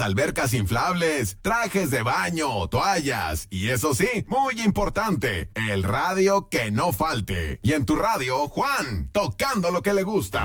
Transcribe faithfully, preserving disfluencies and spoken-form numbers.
albercas inflables, trajes de baño, toallas y eso sí, muy importante, el radio que no falte. Y en tu radio, Juan, tocando lo que le gusta.